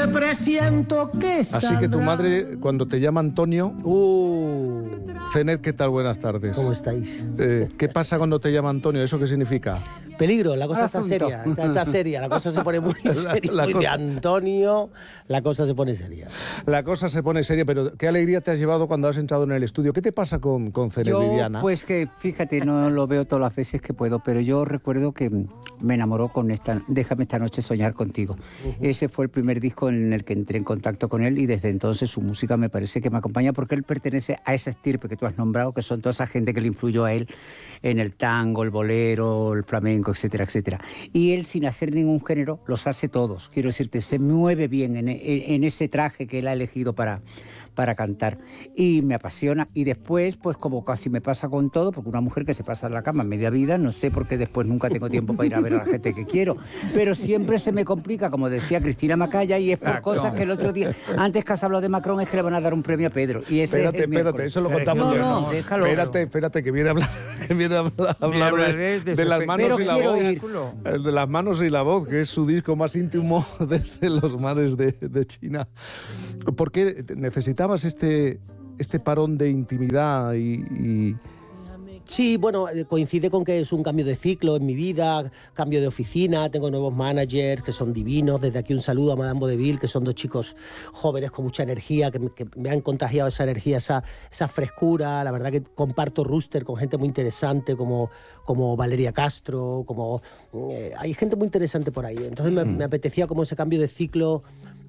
presiento que Así que tu madre, cuando te llama Antonio... Zenet, ¿qué tal? Buenas tardes. ¿Cómo estáis? ¿Qué pasa cuando te llama Antonio? ¿Eso qué significa? Peligro, la cosa está seria, está seria, la cosa se pone muy seria. De Antonio, la cosa se pone seria. La cosa se pone seria, pero qué alegría te has llevado cuando has entrado en el estudio. ¿Qué te pasa con Zenet, Viviana? Pues que, fíjate, no lo veo todas las veces que puedo, pero yo recuerdo que me enamoró con Déjame esta noche soñar contigo. Ese fue el primer disco en el que entré en contacto con él y desde entonces su música me parece que me acompaña porque él pertenece a esa estirpe que tú has nombrado, que son toda esa gente que le influyó a él en el tango, el bolero, el flamenco, etcétera, etcétera. Y él, sin hacer ningún género, los hace todos. Quiero decirte, se mueve bien en ese traje que él ha elegido para cantar. Y me apasiona. Y después, pues como casi me pasa con todo, porque una mujer que se pasa en la cama media vida, no sé por qué después nunca tengo tiempo para ir a ver a la gente que quiero. Pero siempre se me complica, como decía Cristina Macaya, y es por cosas que el otro día, antes que has hablado de Macron, es que le van a dar un premio a Pedro. Y ese espérate, eso lo contamos. No, déjalo. Espérate, que viene a hablar de las manos y la voz. El de las manos y la voz, que es su disco más íntimo desde los mares de China. ¿Por qué necesitabas este parón de intimidad y...? Sí, bueno, coincide con que es un cambio de ciclo en mi vida, cambio de oficina, tengo nuevos managers que son divinos. Desde aquí un saludo a Madame Vaudeville, que son dos chicos jóvenes con mucha energía, que me han contagiado esa energía, esa frescura. La verdad que comparto roster con gente muy interesante como Valeria Castro, hay gente muy interesante por ahí. Entonces me apetecía como ese cambio de ciclo.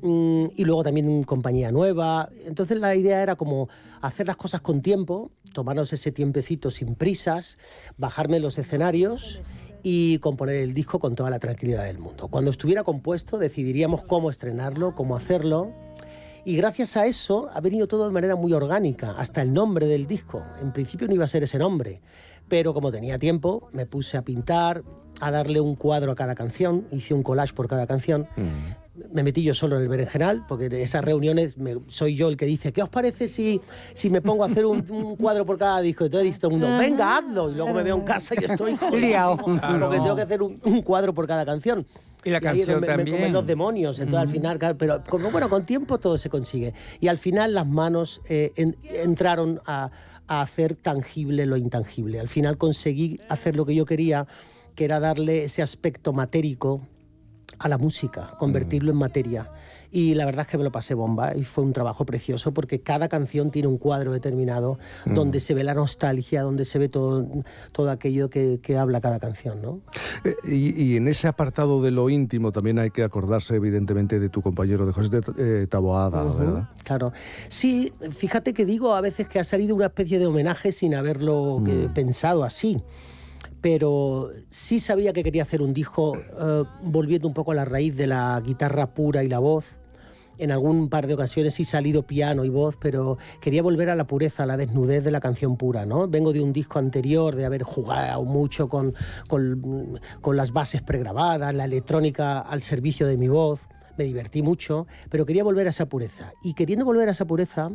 Y luego también compañía nueva. Entonces la idea era como hacer las cosas con tiempo, tomarnos ese tiempecito sin prisas, bajarme los escenarios y componer el disco con toda la tranquilidad del mundo. Cuando estuviera compuesto decidiríamos cómo estrenarlo, cómo hacerlo. Y gracias a eso ha venido todo de manera muy orgánica, hasta el nombre del disco. En principio no iba a ser ese nombre, pero como tenía tiempo me puse a pintar, a darle un cuadro a cada canción, hice un collage por cada canción. Me metí yo solo en el berenjenal, porque en esas reuniones soy yo el que dice, ¿qué os parece si me pongo a hacer un cuadro por cada disco? Y todo el mundo, venga, hazlo. Y luego me veo en casa y estoy liado, porque tengo que hacer un cuadro por cada canción. Y la canción me también. comen los demonios, entonces al final, claro, pero con tiempo todo se consigue. Y al final las manos entraron a hacer tangible lo intangible. Al final conseguí hacer lo que yo quería, que era darle ese aspecto matérico a la música, convertirlo en materia. Y la verdad es que me lo pasé bomba y fue un trabajo precioso porque cada canción tiene un cuadro determinado donde se ve la nostalgia, donde se ve todo aquello que habla cada canción, ¿no? Y en ese apartado de lo íntimo también hay que acordarse evidentemente de tu compañero, de José Taboada, ¿verdad? Claro. Sí, fíjate que digo a veces que ha salido una especie de homenaje sin haberlo pensado así. Pero sí sabía que quería hacer un disco volviendo un poco a la raíz de la guitarra pura y la voz. En algún par de ocasiones sí salido piano y voz, pero quería volver a la pureza, a la desnudez de la canción pura, ¿no? Vengo de un disco anterior, de haber jugado mucho con las bases pregrabadas, la electrónica al servicio de mi voz. Me divertí mucho, pero quería volver a esa pureza. Y queriendo volver a esa pureza,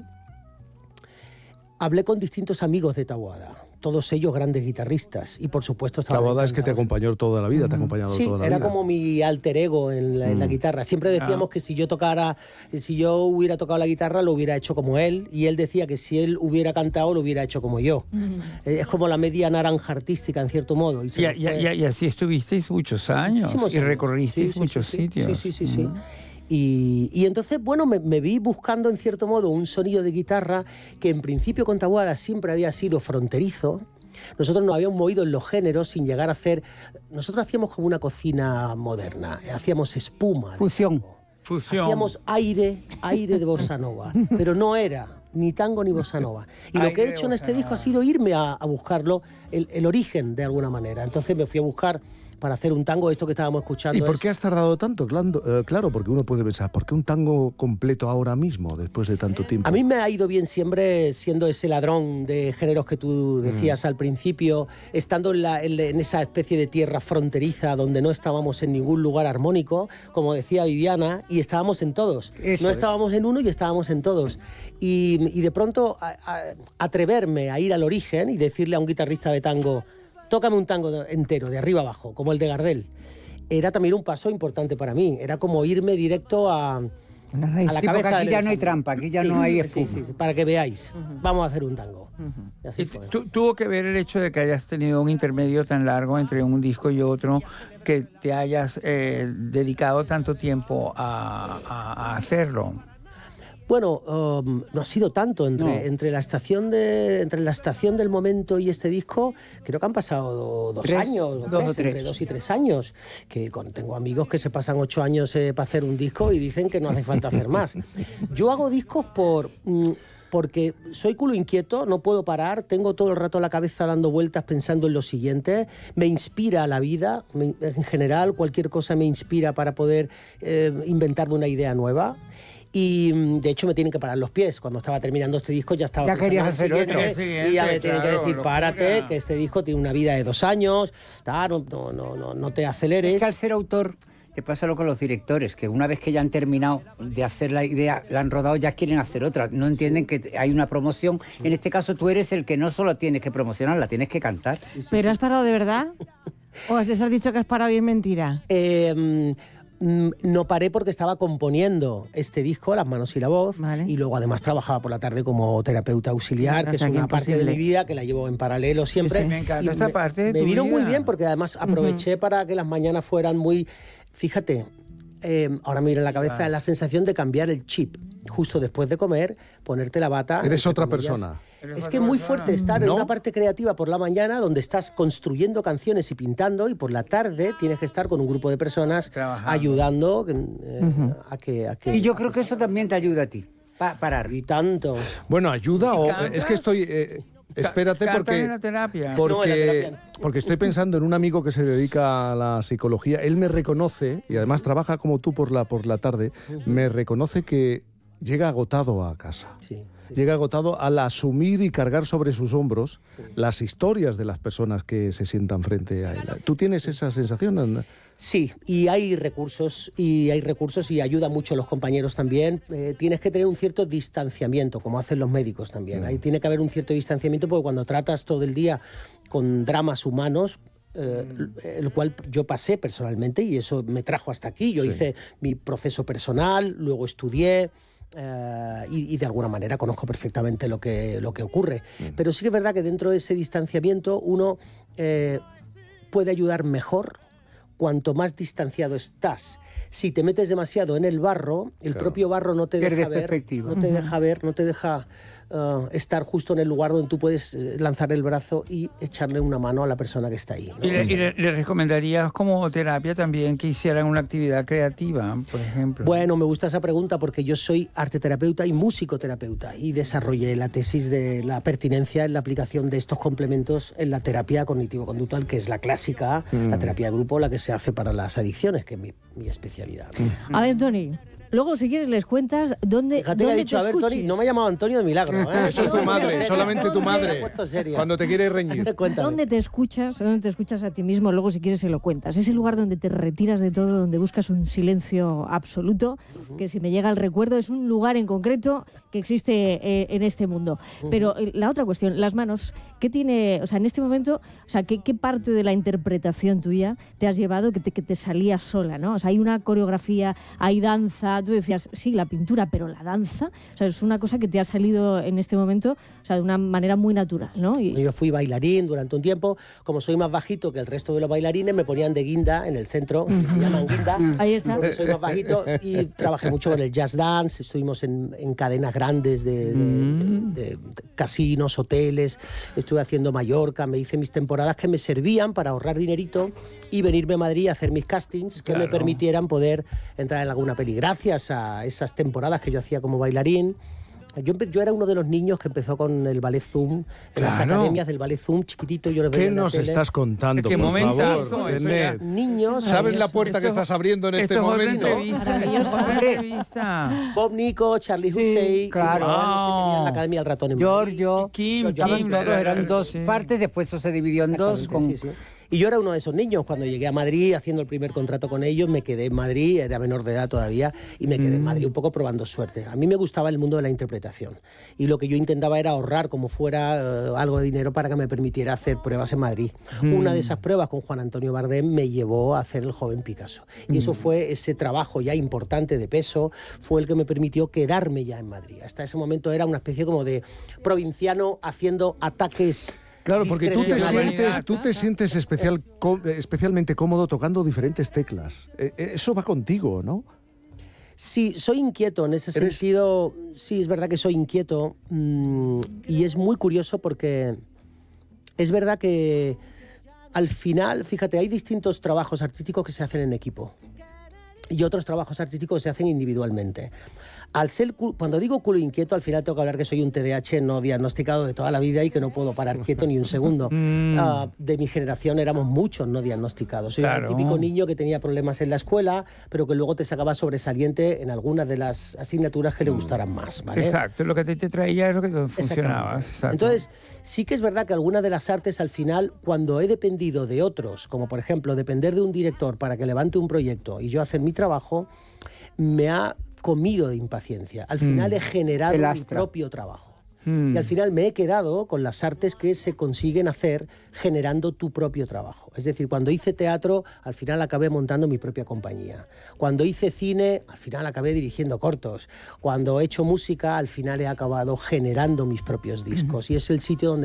hablé con distintos amigos de Taboada, todos ellos grandes guitarristas, y por supuesto Taboada es que te acompañó toda la vida, te ha acompañado toda la vida. Sí, era como mi alter ego en la guitarra. Siempre decíamos que si yo hubiera tocado la guitarra lo hubiera hecho como él, y él decía que si él hubiera cantado lo hubiera hecho como yo. Es como la media naranja artística en cierto modo. Y así estuvisteis muchos años y recorristeis muchos sitios. Sí. Y entonces, bueno, me vi buscando en cierto modo un sonido de guitarra que en principio con Taboada siempre había sido fronterizo. Nosotros nos habíamos movido en los géneros sin llegar a hacer... Nosotros hacíamos como una cocina moderna, hacíamos espuma. Fusión. Hacíamos aire de bossa nova, pero no era ni tango ni bossa nova. Y lo que he hecho en este disco ha sido irme a buscarlo, el origen de alguna manera. Entonces me fui a buscar para hacer un tango, esto que estábamos escuchando. ¿Y por qué has tardado tanto? Claro, porque uno puede pensar, ¿por qué un tango completo ahora mismo, después de tanto tiempo? A mí me ha ido bien siempre siendo ese ladrón de géneros que tú decías al principio, estando en esa especie de tierra fronteriza donde no estábamos en ningún lugar armónico, como decía Viviana, y estábamos en todos. No estábamos en uno y estábamos en todos. Y de pronto atreverme a ir al origen y decirle a un guitarrista de tango, tócame un tango entero, de arriba abajo, como el de Gardel, era también un paso importante para mí. Era como irme directo a A la cabeza aquí ya no hay trampa, aquí ya no hay espuma. Sí, para que veáis. Vamos a hacer un tango. Y así fue. ¿Tuvo que ver el hecho de que hayas tenido un intermedio tan largo entre un disco y otro, que te hayas dedicado tanto tiempo a hacerlo? Bueno, no ha sido tanto entre la estación del momento y este disco. Creo que han pasado 2 años, entre 2 y 3 años. Que tengo amigos que se pasan 8 años para hacer un disco y dicen que no hace falta hacer más. Yo hago discos porque soy culo inquieto, no puedo parar, tengo todo el rato la cabeza dando vueltas pensando en lo siguiente, me inspira la vida, en general cualquier cosa me inspira para poder inventarme una idea nueva. Y de hecho me tienen que parar los pies. Cuando estaba terminando este disco ya estaba ya querías hacer otro. Y ya me tienen que decir, párate, que este disco tiene una vida de 2 años, no te aceleres. Es que al ser autor te pasa lo con los directores, que una vez que ya han terminado de hacer la idea, la han rodado, ya quieren hacer otra. No entienden que hay una promoción. En este caso tú eres el que no solo tienes que promocionar, la tienes que cantar. ¿Pero has parado de verdad? ¿O les has dicho que has parado y es mentira? No paré porque estaba componiendo este disco, Las manos y la voz, y luego además trabajaba por la tarde como terapeuta auxiliar, que es una parte de mi vida que la llevo en paralelo siempre. Sí, me encanta esta parte de tu vida. Me vino muy bien porque además aproveché para que las mañanas fueran muy... Fíjate, ahora me viene a la cabeza la sensación de cambiar el chip. Justo después de comer, ponerte la bata... Eres otra persona. Es que es muy fuerte estar en una parte creativa por la mañana donde estás construyendo canciones y pintando, y por la tarde tienes que estar con un grupo de personas ayudando a que... Y yo creo que eso también te ayuda a ti, parar. Y tanto. Bueno, ayuda es que estoy... espérate porque estoy pensando en un amigo que se dedica a la psicología. Él me reconoce, y además trabaja como tú por la tarde, me reconoce que llega agotado a casa. Llega agotado al asumir y cargar sobre sus hombros las historias de las personas que se sientan frente a él. ¿Tú tienes esa sensación? Sí, y hay recursos y ayuda mucho a los compañeros también. Tienes que tener un cierto distanciamiento, como hacen los médicos también. Ahí tiene que haber un cierto distanciamiento porque cuando tratas todo el día con dramas humanos, el cual yo pasé personalmente y eso me trajo hasta aquí. Yo hice mi proceso personal, luego estudié. Y de alguna manera conozco perfectamente lo que ocurre. Pero sí que es verdad que dentro de ese distanciamiento uno puede ayudar mejor cuanto más distanciado estás. Si te metes demasiado en el barro, el propio barro no te deja ver, no te deja estar justo en el lugar donde tú puedes lanzar el brazo y echarle una mano a la persona que está ahí, ¿no? ¿Y le recomendarías como terapia también que hicieran una actividad creativa, por ejemplo? Bueno, me gusta esa pregunta porque yo soy arteterapeuta y musicoterapeuta y desarrollé la tesis de la pertinencia en la aplicación de estos complementos en la terapia cognitivo-conductual, que es la clásica, la terapia de grupo, la que se hace para las adicciones, que es mi especialidad. A ver, Toni, luego si quieres les cuentas dónde ha dicho, a ver, Toni, no me ha llamado Antonio de milagro. Eso es tu madre, solamente tu madre, cuando te quiere reñir. ¿Dónde te escuchas a ti mismo? Luego si quieres se lo cuentas. Es el lugar donde te retiras de todo, donde buscas un silencio absoluto, que si me llega el recuerdo es un lugar en concreto que existe en este mundo. Pero la otra cuestión, las manos, ¿qué tiene, o sea, en este momento, o sea, qué parte de la interpretación tuya te has llevado que te salía sola, ¿no? O sea, hay una coreografía, hay danza, tú decías, sí, la pintura, pero la danza, o sea, es una cosa que te ha salido en este momento, o sea, de una manera muy natural, ¿no? Yo fui bailarín durante un tiempo, como soy más bajito que el resto de los bailarines, me ponían de guinda en el centro, se llaman guinda, ahí está. Porque soy más bajito, y trabajé mucho con el jazz dance, estuvimos en cadenas grandes de casinos, hoteles, estuve haciendo Mallorca, me hice mis temporadas que me servían para ahorrar dinerito y venirme a Madrid a hacer mis castings que me permitieran poder entrar en alguna peli. Gracias a esas temporadas que yo hacía como bailarín, yo era uno de los niños que empezó con el ballet Zoom, en las academias del ballet Zoom, chiquitito. Yo ¿Qué nos estás contando, por favor? Niños. ¿Sabes la puerta que estás abriendo en este momento? Bob Nico, Charlie Hussey, claro, los que tenían la Academia del Ratón en Giorgio, Kim, eran dos partes, después eso se dividió en dos. Y yo era uno de esos niños. Cuando llegué a Madrid haciendo el primer contrato con ellos, me quedé en Madrid, era menor de edad todavía, y me quedé en Madrid un poco probando suerte. A mí me gustaba el mundo de la interpretación y lo que yo intentaba era ahorrar como fuera algo de dinero para que me permitiera hacer pruebas en Madrid. Una de esas pruebas con Juan Antonio Bardem me llevó a hacer El joven Picasso. Y eso fue ese trabajo ya importante de peso, fue el que me permitió quedarme ya en Madrid. Hasta ese momento era una especie como de provinciano haciendo ataques. Claro, porque tú te sientes especialmente cómodo tocando diferentes teclas. Eso va contigo, ¿no? Sí, soy inquieto en ese sentido. Sí, es verdad que soy inquieto. Y es muy curioso porque es verdad que al final, fíjate, hay distintos trabajos artísticos que se hacen en equipo y otros trabajos artísticos que se hacen individualmente. Cuando digo culo inquieto, al final tengo que hablar que soy un TDAH no diagnosticado de toda la vida y que no puedo parar quieto ni un segundo. De mi generación éramos muchos no diagnosticados. Soy el típico niño que tenía problemas en la escuela, pero que luego te sacaba sobresaliente en algunas de las asignaturas que le gustaran más, ¿vale? Exacto, lo que te traía es lo que funcionaba. Entonces, sí que es verdad que algunas de las artes al final, cuando he dependido de otros, como por ejemplo depender de un director para que levante un proyecto y yo hacer mi trabajo, me ha comido de impaciencia. Al final he generado mi propio trabajo. Y al final me he quedado con las artes que se consiguen hacer generando tu propio trabajo. Es decir, cuando hice teatro, al final acabé montando mi propia compañía. Cuando hice cine, al final acabé dirigiendo cortos. Cuando he hecho música, al final he acabado generando mis propios discos. Y es el sitio donde